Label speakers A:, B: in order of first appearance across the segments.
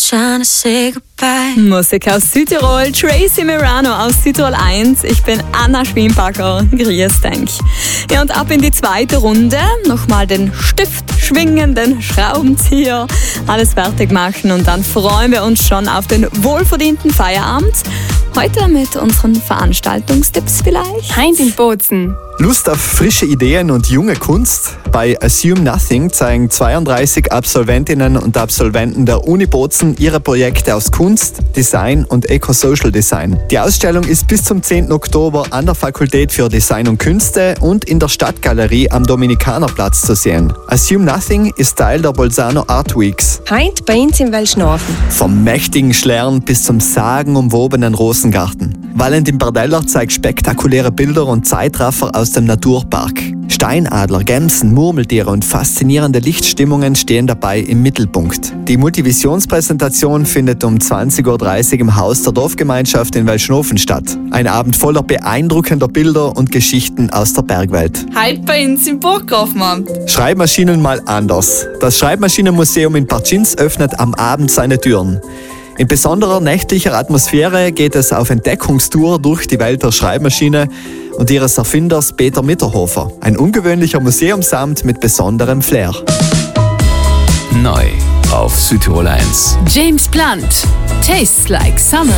A: trying to say goodbye.
B: Musik aus Südtirol, Tracy Merano aus Südtirol 1. Ich bin Anna Schwienbacker. Grüß dich. Ja, und ab in die zweite Runde. Nochmal den Stift schwingen, den Schraubenzieher, alles fertig machen und dann freuen wir uns schon auf den wohlverdienten Feierabend. Heute mit unseren Veranstaltungstipps vielleicht.
C: Heint in Bozen.
D: Lust auf frische Ideen und junge Kunst? Bei Assume Nothing zeigen 32 Absolventinnen und Absolventen der Uni Bozen ihre Projekte aus Kunst, Design und Eco-Social Design. Die Ausstellung ist bis zum 10. Oktober an der Fakultät für Design und Künste und in der Stadtgalerie am Dominikanerplatz zu sehen. Assume Nothing ist Teil der Bolzano Art Weeks.
C: Heint bei uns in Welschnorfen.
D: Vom mächtigen Schlern bis zum sagenumwobenen Rosengarten. Valentin Bardeller zeigt spektakuläre Bilder und Zeitraffer aus dem Naturpark. Steinadler, Gämsen, Murmeltiere und faszinierende Lichtstimmungen stehen dabei im Mittelpunkt. Die Multivisionspräsentation findet um 20.30 Uhr im Haus der Dorfgemeinschaft in Welschnofen statt. Ein Abend voller beeindruckender Bilder und Geschichten aus der Bergwelt.
E: Heute bei uns im Burggrafenamt.
D: Schreibmaschinen mal anders. Das Schreibmaschinenmuseum in Partschins öffnet am Abend seine Türen. In besonderer nächtlicher Atmosphäre geht es auf Entdeckungstour durch die Welt der Schreibmaschine und ihres Erfinders Peter Mitterhofer. Ein ungewöhnlicher Museumsabend mit besonderem Flair.
F: Neu auf Südtirol 1.
G: James Blunt, Tastes Like Summer.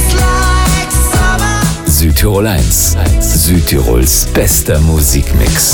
F: Südtirol 1. Südtirols bester Musikmix.